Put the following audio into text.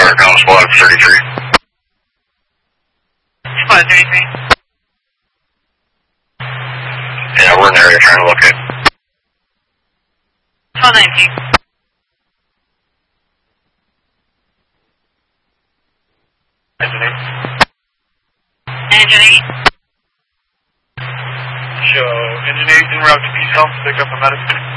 Ground Squad 33. Squad 33. Yeah, we're in the area trying to locate. 1219. Engine 8. Engine 8. Show Engine 8 en route to Peace Help to pick up a medic.